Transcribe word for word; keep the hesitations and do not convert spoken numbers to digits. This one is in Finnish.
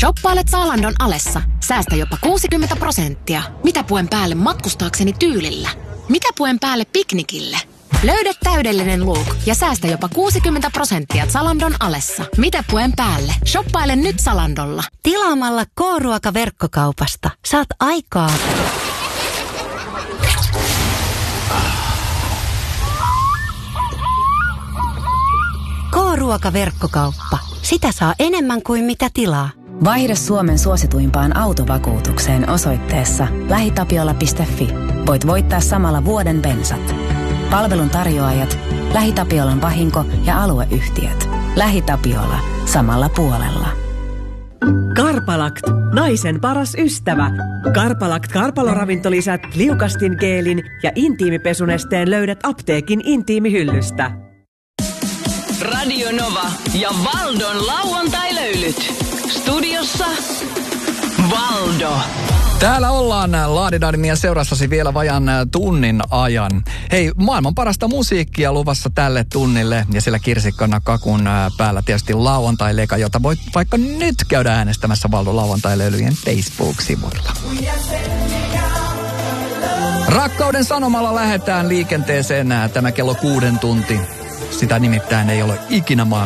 Shoppailet Zalandon alessa. Säästä jopa kuusikymmentä prosenttia. Mitä puen päälle matkustaakseni tyylillä? Mitä puen päälle piknikille? Löydä täydellinen look ja säästä jopa kuusikymmentä prosenttia Zalandon alessa. Mitä puen päälle? Shoppaile nyt Zalandolla. Tilaamalla K-ruoka-verkkokaupasta saat aikaa. K-ruoka-verkkokauppa. Sitä saa enemmän kuin mitä tilaa. Vaihda Suomen suosituimpaan autovakuutukseen osoitteessa lähitapiola piste fi. Voit voittaa samalla vuoden bensat. Palvelun tarjoajat, LähiTapiolan vahinko- ja alueyhtiöt. LähiTapiola. Samalla puolella. Karpalakt. Naisen paras ystävä. Karpalakt karpaloravintolisät, liukastingeelin ja intiimipesunesteen löydät apteekin intiimihyllystä. Radio Nova ja Valdon lauantai-löylyt. Studiossa Valdo. Täällä ollaan Laadidadimien seurassasi vielä vajan tunnin ajan. Hei, maailman parasta musiikkia luvassa tälle tunnille ja siellä kirsikkana kakun päällä tietysti lauantai-leka, jota voit vaikka nyt käydä äänestämässä Valdon lauantai-löylyjen Facebook-sivuilla. Rakkauden sanomalla lähdetään liikenteeseen tämä kello kuuden tunti. Sitä nimittäin ei ole ikinä maan